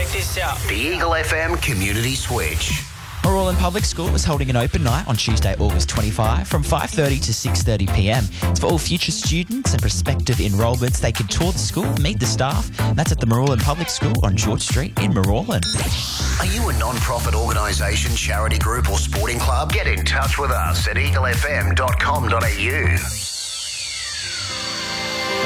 Check this out. The Eagle FM Community Switch. Morawallan Public School is holding an open night on Tuesday, August 25 from 5:30 to 6:30pm. It's for all future students and prospective enrolments. They can tour the school, meet the staff, and that's at the Morawallan Public School on George Street in Morawallan. Are you a non-profit organisation, charity group or sporting club? Get in touch with us at eaglefm.com.au.